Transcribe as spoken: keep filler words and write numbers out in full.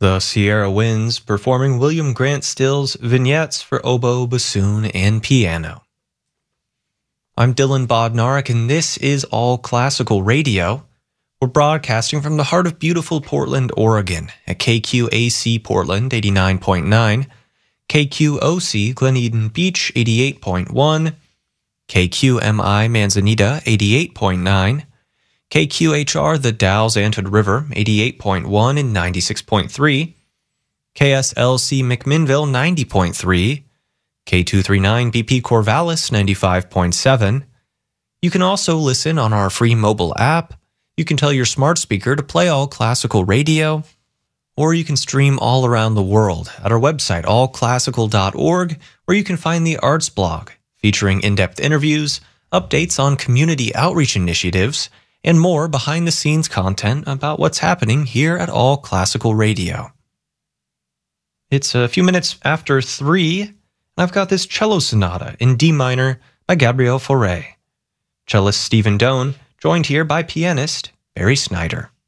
The Sierra Winds performing William Grant Still's vignettes for oboe, bassoon, and piano. I'm Dylan Bodnar, and this is All Classical Radio. We're broadcasting from the heart of beautiful Portland, Oregon, at K Q A C Portland eighty-nine point nine, K Q O C Glen Eden Beach eighty-eight point one, K Q M I Manzanita eighty-eight point nine, K Q H R The Dalles Antwood River eighty-eight point one and ninety-six point three, K S L C McMinnville ninety point three, K two thirty-nine B P Corvallis ninety-five point seven. You can also listen on our free mobile app. You can tell your smart speaker to play All Classical Radio, or you can stream all around the world at our website, all classical dot org, where you can find the Arts blog, featuring in-depth interviews, updates on community outreach initiatives, and more behind-the-scenes content about what's happening here at All Classical Radio. It's a few minutes after three, and I've got this cello sonata in D minor by Gabriel Fauré. Cellist Stephen Doan, joined here by pianist Barry Snyder.